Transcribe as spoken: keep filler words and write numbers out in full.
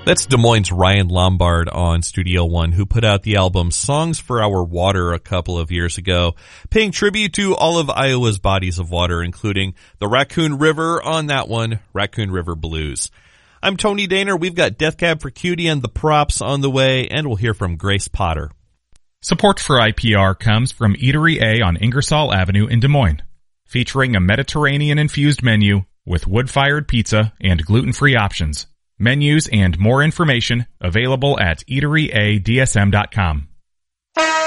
That's Des Moines' Ryan Lombard on Studio One, who put out the album Songs for Our Water a couple of years ago, paying tribute to all of Iowa's bodies of water, including the Raccoon River on that one, Raccoon River Blues. I'm Tony Daner. We've got Death Cab for Cutie and the Props on the way, and we'll hear from Grace Potter. Support for I P R comes from Eatery A on Ingersoll Avenue in Des Moines, featuring a Mediterranean-infused menu with wood-fired pizza and gluten-free options. Menus and more information available at eatery a d s m dot com.